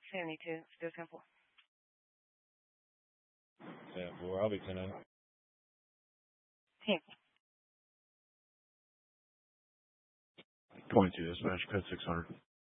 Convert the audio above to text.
72, still 10-4. Yeah, well, I'll be 10 out. 10. 22 dispatch, code 600.